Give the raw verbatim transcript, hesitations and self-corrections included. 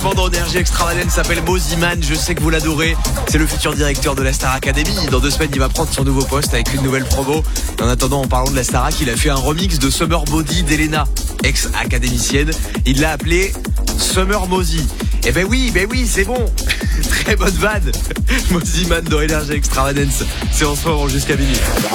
enfant d'Energy Extravagance s'appelle Moziman. Je sais que vous l'adorez. C'est le futur directeur de la Star Academy. Dans deux semaines, il va prendre son nouveau poste avec une nouvelle promo. En attendant, en parlant de la Starac, il a fait un remix de Summer Body d'Elena, ex-académicienne. Il l'a appelé Summer Mozi. Eh ben oui, ben oui, c'est bon. Très bonne vanne. Moziman dans Energy Extravagance. C'est en ce moment jusqu'à minuit.